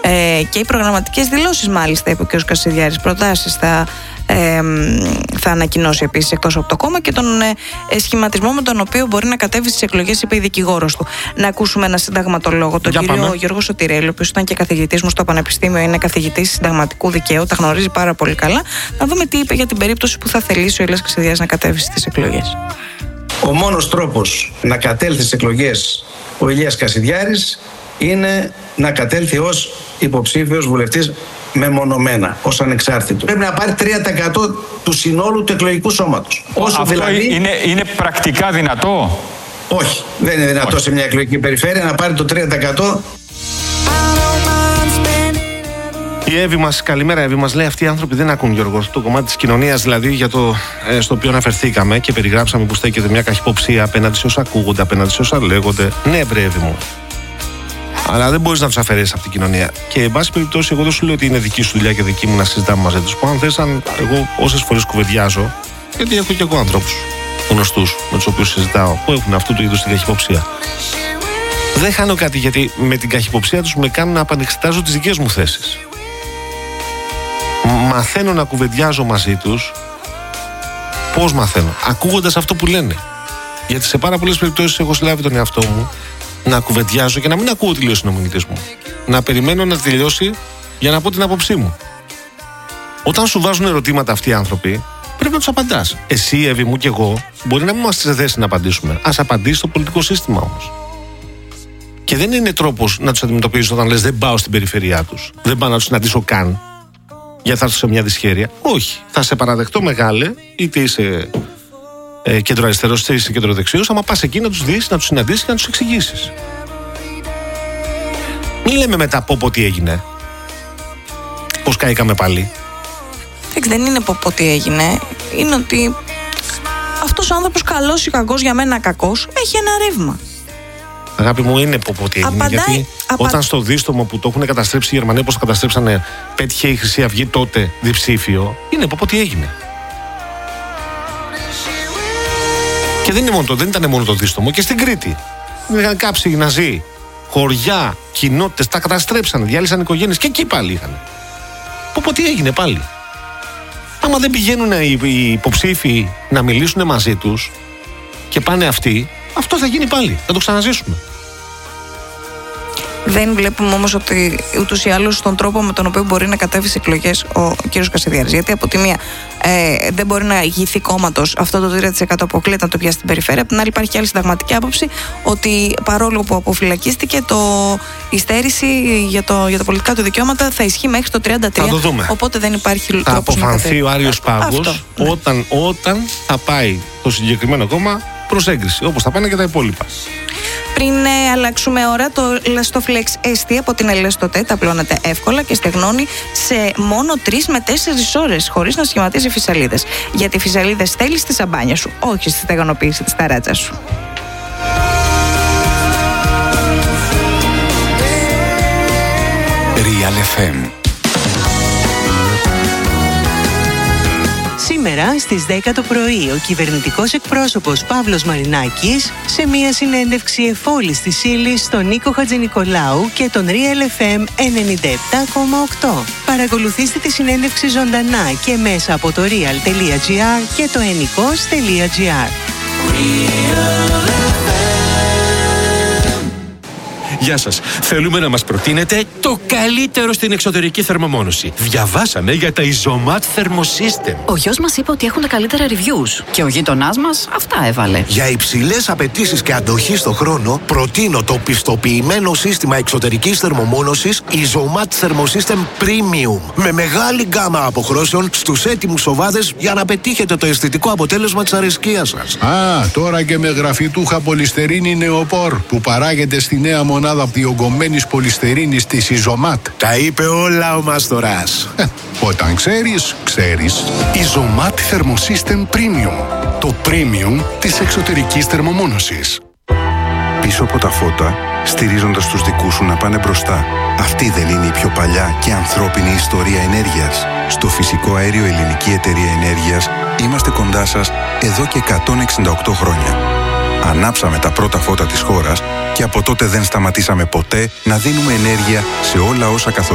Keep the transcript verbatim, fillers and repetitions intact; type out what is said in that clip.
ε, και οι προγραμματικές δηλώσεις, μάλιστα, είπε ο κ. Κασιδιάρης. Προτάσεις θα, ε, θα ανακοινώσει επίσης εκτός από το κόμμα και τον ε, σχηματισμό με τον οποίο μπορεί να κατέβει στις εκλογές, είπε η δικηγόρος του. Να ακούσουμε ένα συνταγματολόγο, τον κύριο πάμε. Γιώργο Σωτηρέλη, ο οποίος ήταν και καθηγητής μου στο Πανεπιστήμιο, είναι καθηγητής συνταγματικού δικαίου, τα γνωρίζει πάρα πολύ καλά. Να δούμε τι είπε για την περίπτωση που θα θελήσει ο Ηλίας Κασιδιάρης να κατέβει στις εκλογές. Ο μόνος τρόπος να κατέλθει στις εκλογές ο Ηλίας Κασιδιάρης είναι να κατέλθει ως υποψήφιος βουλευτής μεμονωμένα, ως ανεξάρτητο. Πρέπει να πάρει τρία τοις εκατό του συνόλου του εκλογικού σώματος. Όσο Αυτό δηλαδή... είναι, είναι πρακτικά δυνατό? Όχι, δεν είναι δυνατό. Όχι. Σε μια εκλογική περιφέρεια να πάρει το τρία τοις εκατό. Η Εύη μας, καλημέρα Εύη, μας λέει: αυτοί οι άνθρωποι δεν ακούν, Γιώργο. Το κομμάτι της κοινωνίας δηλαδή, για το ε, στο οποίο αναφερθήκαμε και περιγράψαμε, που στέκεται μια καχυποψία απέναντι σε όσα ακούγονται, απέναντι σε όσα λέγονται. Ναι, βρε Εύη μου. Αλλά δεν μπορείς να τους αφαιρέσεις από την κοινωνία. Και εν πάση περιπτώσει, εγώ δεν σου λέω ότι είναι δική σου δουλειά και δική μου να συζητάμε μαζί τους. Που αν θες, αν εγώ όσες φορές κουβεντιάζω, γιατί έχω και εγώ ανθρώπους γνωστούς με τους οποίους συζητάω, που έχουν αυτού του είδους την καχυποψία. Δεν χάνω κάτι, γιατί με την καχυποψία τους με κάνουν να επανεξετάζω τις δικές μου θέσεις. Μαθαίνω να κουβεντιάζω μαζί τους. Πώς μαθαίνω? Ακούγοντας αυτό που λένε. Γιατί σε πάρα πολλές περιπτώσεις έχω συλλάβει τον εαυτό μου να κουβεντιάζω και να μην ακούω τη λέει ο συνομιλητής μου. Να περιμένω να τελειώσει για να πω την άποψή μου. Όταν σου βάζουν ερωτήματα αυτοί οι άνθρωποι, πρέπει να τους απαντάς. Εσύ, Εύη μου και εγώ, μπορεί να μην είμαστε σε θέση να απαντήσουμε. Ας απαντήσει το πολιτικό σύστημα όμως. Και δεν είναι τρόπος να τους αντιμετωπίζεις όταν λες δεν πάω στην περιφερειά τους. Δεν πάω να τους συναντήσω καν. Γιατί θα έρθω σε μια δυσχέρεια. Όχι. Θα σε παραδεχτώ, μεγάλε, είτε είσαι ε, κεντροαριστερός είτε είσαι κεντροδεξιός, άμα πας εκεί να τους δεις, να τους συναντήσεις και να τους εξηγήσεις. Μην λέμε μετά πω πω τι έγινε. Πώς καήκαμε πάλι. Δεν είναι πω πω τι έγινε. Είναι ότι αυτός ο άνθρωπος, καλός ή κακός, για μένα κακός, έχει ένα ρεύμα. Αγάπη μου, είναι πω πω τι έγινε. Απαντάει, γιατί απα... όταν στο δίστομο που το έχουν καταστρέψει οι Γερμανοί, όπως το καταστρέψανε, πέτυχε η Χρυσή Αυγή τότε διψήφιο, είναι πω πω τι έγινε. Και δεν, είναι μόνο το, δεν ήταν μόνο το δίστομο, και στην Κρήτη. Είχαν κάψει οι Ναζί χωριά, κοινότητες, τα καταστρέψανε, διάλυσαν οικογένειες και εκεί πάλι είχαν. Πω πω τι έγινε πάλι. Άμα δεν πηγαίνουν οι, οι υποψήφοι να μιλήσουν μαζί τους και πάνε αυτοί, αυτό θα γίνει πάλι. Θα το ξαναζήσουμε. Δεν βλέπουμε όμως ότι ούτως ή άλλως τον τρόπο με τον οποίο μπορεί να κατέβει στις εκλογές ο κύριος Κασιδιάρης. Γιατί από τη μία ε, δεν μπορεί να ηγηθεί κόμματος αυτό το τρία τοις εκατό που αποκλείεται να το πιάσει στην περιφέρεια. Από την άλλη, υπάρχει και άλλη συνταγματική άποψη ότι παρόλο που αποφυλακίστηκε, το, η στέρηση για, το, για τα πολιτικά του δικαιώματα θα ισχύει μέχρι το τριάντα τρία. Θα το δούμε. Οπότε δεν υπάρχει τρόπος να κατέβει. Θα αποφανθεί ο Άριος Πάγος όταν, όταν θα πάει το συγκεκριμένο κόμμα προς έγκριση, όπως θα πάνε και τα υπόλοιπα. Πριν ε, αλλάξουμε ώρα, το Elastoflex Έστι από την Ελαστοτέ απλώνεται εύκολα και στεγνώνει σε μόνο τρεις με τέσσερις ώρες, χωρίς να σχηματίζει φυσαλίδες. Γιατί οι φυσαλίδες θέλεις στη σαμπάνια σου, όχι στη στεγανοποίηση της ταράτσας σου. Real εφ εμ. Σήμερα στις δέκα το πρωί, ο κυβερνητικός εκπρόσωπος Παύλος Μαρινάκης σε μια συνέντευξη εφόλης της ύλης στον Νίκο Χατζηνικολάου και τον Real εφ εμ ενενήντα επτά κόμμα οκτώ. Παρακολουθήστε τη συνέντευξη ζωντανά και μέσα από το real τελεία gr και το ενικός τελεία gr. Γεια σας. Θέλουμε να μας προτείνετε το καλύτερο στην εξωτερική θερμομόνωση. Διαβάσαμε για τα Isomat Thermosystem. Ο γιος μας είπε ότι έχουν τα καλύτερα reviews και ο γείτονάς μας αυτά έβαλε. Για υψηλές απαιτήσεις και αντοχή στο χρόνο, προτείνω το πιστοποιημένο σύστημα εξωτερικής θερμομόνωσης Isomat Thermosystem Premium. Με μεγάλη γκάμα αποχρώσεων στους έτοιμους οβάδες για να πετύχετε το αισθητικό αποτέλεσμα της αρεσκίας σας. Α, τώρα και με γραφιτούχα πολυστερίνη νεοπόρ που παράγεται στη νέα μονάδα διογκωμένης πολυστερίνης της Isomat. Τα είπε όλα ο Μαστοράς. Ε, όταν ξέρεις, ξέρεις. Isomat Thermosystem Premium. Το premium της εξωτερικής θερμομόνωσης. Πίσω από τα φώτα, στηρίζοντας τους δικούς σου να πάνε μπροστά. Αυτή δεν είναι η πιο παλιά και ανθρώπινη ιστορία ενέργειας? Στο Φυσικό Αέριο Ελληνική Εταιρεία Ενέργειας είμαστε κοντά σας εδώ και εκατόν εξήντα οκτώ χρόνια. Ανάψαμε τα πρώτα φώτα της χώρας και από τότε δεν σταματήσαμε ποτέ να δίνουμε ενέργεια σε όλα όσα καθορίζουμε.